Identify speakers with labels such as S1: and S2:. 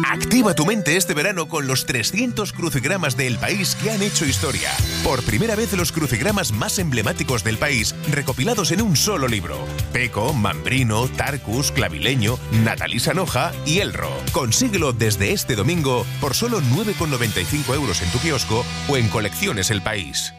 S1: Activa tu mente este verano con los 300 crucigramas de El País que han hecho historia. Por primera vez los crucigramas más emblemáticos del país recopilados en un solo libro. Peco, Mambrino, Tarcus, Clavileño, Natalí Sanoja y Elro. Consíguelo desde este domingo por solo 9,95 € en tu kiosco o en Colecciones El País.